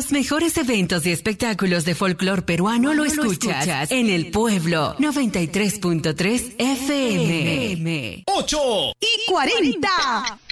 Los mejores eventos y espectáculos de folclor peruano lo escuchas en El Pueblo 93.3 FM. 8:40.